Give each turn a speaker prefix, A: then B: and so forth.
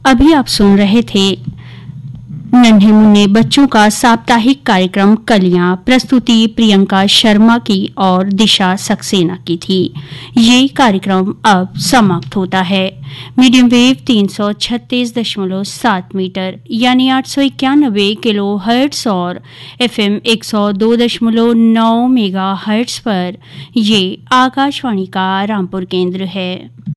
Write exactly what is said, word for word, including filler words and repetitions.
A: अभी आप सुन रहे थे नन्हे मुन्ने बच्चों का साप्ताहिक कार्यक्रम कलियां। प्रस्तुति प्रियंका शर्मा की और दिशा सक्सेना की थी। ये कार्यक्रम अब समाप्त होता है। मीडियम वेव तीन सौ छत्तीस दशमलव सात मीटर यानी आठ सौ इक्यानवे किलो हर्ट्स और एफएम एक सौ दो दशमलव नौ मेगा हर्ट्स पर ये आकाशवाणी का रामपुर केंद्र है।